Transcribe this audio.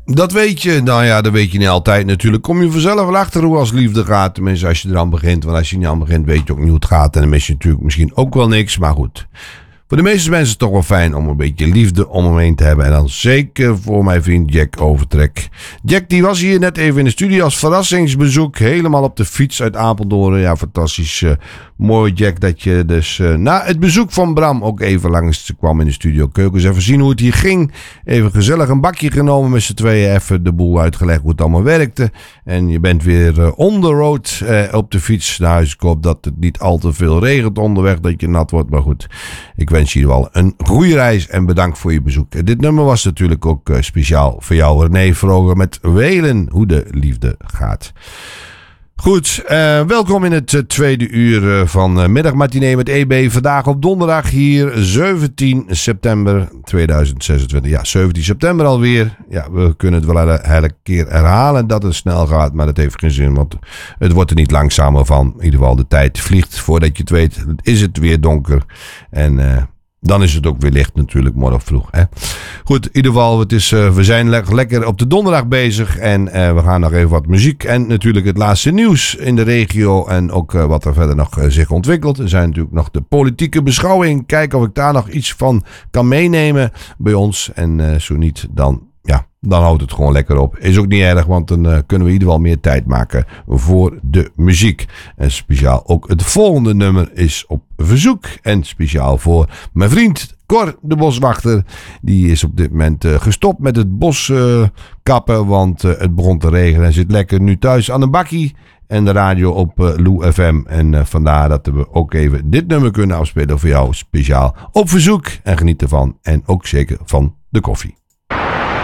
Dat weet je. Nou ja, dat weet je niet altijd natuurlijk. Kom je vanzelf wel achter hoe als liefde gaat. Tenminste, als je er aan begint. Want als je niet aan begint, weet je ook niet hoe het gaat. En dan mis je natuurlijk misschien ook wel niks. Maar goed. Voor de meeste mensen is het toch wel fijn om een beetje liefde om hem heen te hebben. En dan zeker voor mijn vriend Jack Overtrek. Jack die was hier net even in de studio als verrassingsbezoek. Helemaal op de fiets uit Apeldoorn. Ja, fantastisch. Mooi Jack dat je dus na het bezoek van Bram ook even langs kwam in de studio Keukens. Even zien hoe het hier ging. Even gezellig een bakje genomen met z'n tweeën. Even de boel uitgelegd hoe het allemaal werkte. En je bent weer on the road op de fiets naar huis. Ik hoop dat het niet al te veel regent onderweg. Dat je nat wordt. Maar goed, ik wens je wel een goede reis en bedankt voor je bezoek. Dit nummer was natuurlijk ook speciaal voor jou, René Vroger, met Welen, hoe de liefde gaat. Goed, welkom in het tweede uur van Middagmatinee met EB. Vandaag op donderdag hier 17 september 2026. Ja, 17 september alweer. Ja, we kunnen het wel elke keer herhalen dat het snel gaat, maar dat heeft geen zin, want het wordt er niet langzamer van. In ieder geval de tijd vliegt. Voordat je het weet is het weer donker en dan is het ook weer licht natuurlijk morgen vroeg. Hè? Goed, in ieder geval, we zijn lekker op de donderdag bezig. En we gaan nog even wat muziek. En natuurlijk het laatste nieuws in de regio. En ook wat er verder nog zich ontwikkelt. Er zijn natuurlijk nog de politieke beschouwing. Kijken of ik daar nog iets van kan meenemen bij ons. En zo niet, dan houdt het gewoon lekker op. Is ook niet erg, want dan kunnen we in ieder geval meer tijd maken voor de muziek. En speciaal ook het volgende nummer is op verzoek. En speciaal voor mijn vriend Cor de Boswachter. Die is op dit moment gestopt met het bos kappen, want het begon te regenen. Hij zit lekker nu thuis aan een bakkie en de radio op Lou FM. En vandaar dat we ook even dit nummer kunnen afspelen voor jou speciaal op verzoek. En geniet ervan en ook zeker van de koffie.